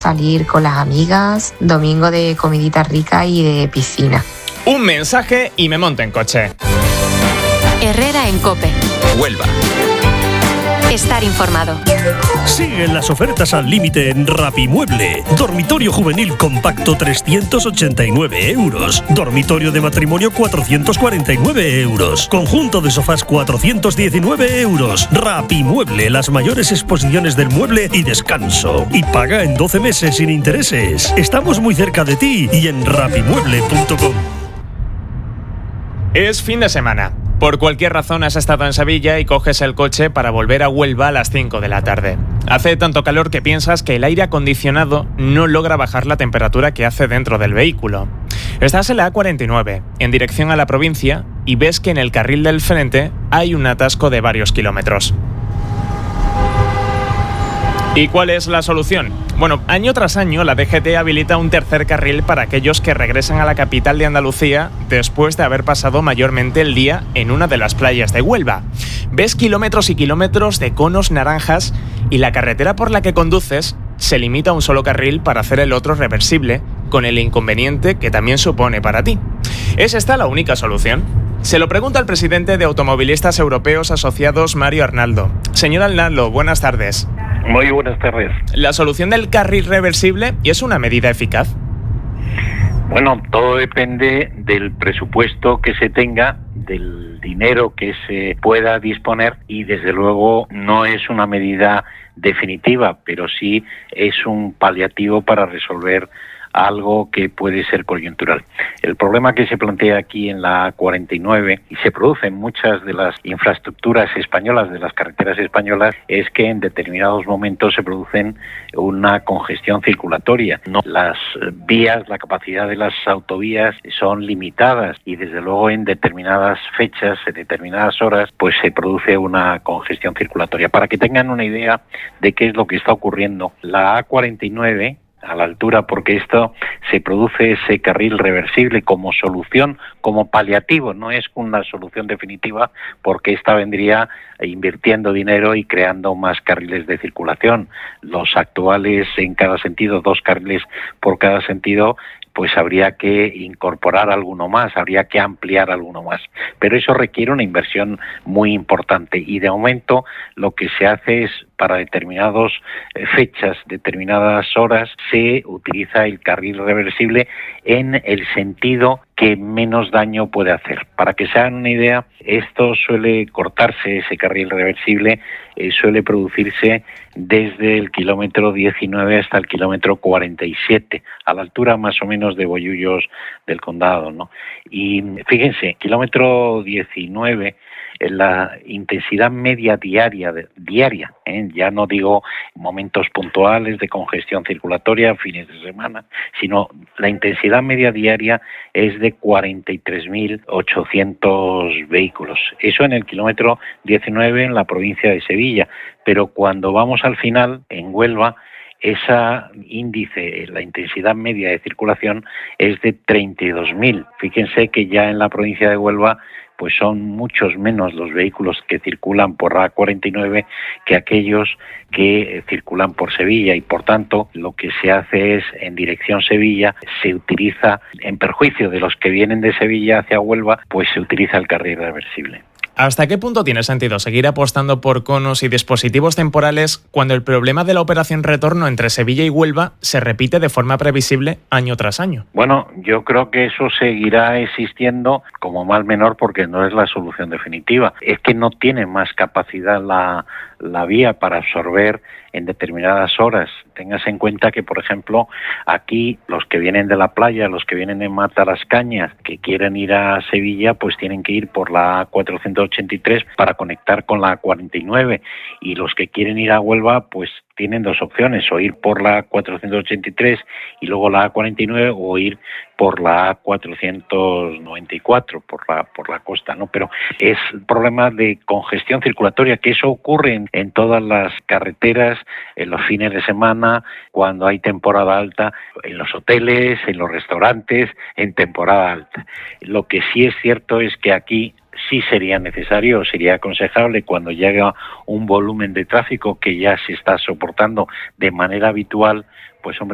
salir con las amigas, domingo de comidita rica y de piscina. Un mensaje y me monto en coche. Herrera en COPE. Huelva. Estar informado. Siguen las ofertas al límite en Rapimueble. Dormitorio juvenil compacto 389 euros. Dormitorio de matrimonio 449 euros. Conjunto de sofás 419 euros. Rapimueble, las mayores exposiciones del mueble y descanso. Y paga en 12 meses sin intereses. Estamos muy cerca de ti y en rapimueble.com. Es fin de semana. Por cualquier razón has estado en Sevilla y coges el coche para volver a Huelva a las 5 de la tarde. Hace tanto calor que piensas que el aire acondicionado no logra bajar la temperatura que hace dentro del vehículo. Estás en la A49, en dirección a la provincia, y ves que en el carril del frente hay un atasco de varios kilómetros. ¿Y cuál es la solución? Bueno, año tras año la DGT habilita un tercer carril para aquellos que regresan a la capital de Andalucía después de haber pasado mayormente el día en una de las playas de Huelva. Ves kilómetros y kilómetros de conos naranjas y la carretera por la que conduces se limita a un solo carril para hacer el otro reversible, con el inconveniente que también supone para ti. ¿Es esta la única solución? Se lo pregunta al presidente de Automovilistas Europeos Asociados, Mario Arnaldo. Señor Arnaldo, buenas tardes. Muy buenas tardes. ¿La solución del carril reversible es una medida eficaz? Bueno, todo depende del presupuesto que se tenga, del dinero que se pueda disponer y desde luego no es una medida definitiva, pero sí es un paliativo para resolver algo que puede ser coyuntural. El problema que se plantea aquí en la A49 y se produce en muchas de las infraestructuras españolas, de las carreteras españolas, es que en determinados momentos se producen una congestión circulatoria. No, las vías, la capacidad de las autovías son limitadas y desde luego en determinadas fechas, en determinadas horas, pues se produce una congestión circulatoria. Para que tengan una idea de qué es lo que está ocurriendo, la A49 a la altura, porque esto se produce ese carril reversible como solución, como paliativo, no es una solución definitiva, porque esta vendría invirtiendo dinero y creando más carriles de circulación. Los actuales en cada sentido, 2 carriles por cada sentido, pues habría que incorporar alguno más, habría que ampliar alguno más. Pero eso requiere una inversión muy importante y de momento lo que se hace es para determinadas fechas, determinadas horas, se utiliza el carril reversible en el sentido que menos daño puede hacer. Para que se hagan una idea, esto suele cortarse, ese carril reversible, suele producirse desde el kilómetro 19 hasta el kilómetro 47, a la altura más o menos de Bollullos del Condado, ¿no? Y fíjense, kilómetro 19, la intensidad media diaria, ya no digo momentos puntuales de congestión circulatoria, fines de semana, sino la intensidad media diaria es de 43.800 vehículos. Eso en el kilómetro 19 en la provincia de Sevilla, pero cuando vamos al final, en Huelva, esa índice, la intensidad media de circulación es de 32.000. Fíjense que ya en la provincia de Huelva pues son muchos menos los vehículos que circulan por la A49 que aquellos que circulan por Sevilla y por tanto lo que se hace es en dirección Sevilla se utiliza en perjuicio de los que vienen de Sevilla hacia Huelva, pues se utiliza el carril reversible. ¿Hasta qué punto tiene sentido seguir apostando por conos y dispositivos temporales cuando el problema de la operación retorno entre Sevilla y Huelva se repite de forma previsible año tras año? Bueno, yo creo que eso seguirá existiendo como mal menor porque no es la solución definitiva. Es que no tiene más capacidad la vía para absorber en determinadas horas. Téngase en cuenta que, por ejemplo, aquí los que vienen de la playa, los que vienen de Matalascañas, que quieren ir a Sevilla, pues tienen que ir por la A483 para conectar con la A49 y los que quieren ir a Huelva, pues tienen 2 opciones, o ir por la A483 y luego la A49 o ir por la A494 por la costa, ¿no? Pero es problema de congestión circulatoria, que eso ocurre en todas las carreteras, en los fines de semana, cuando hay temporada alta, en los hoteles, en los restaurantes, en temporada alta. Lo que sí es cierto es que aquí sí sería necesario, sería aconsejable cuando llega un volumen de tráfico que ya se está soportando de manera habitual, pues hombre,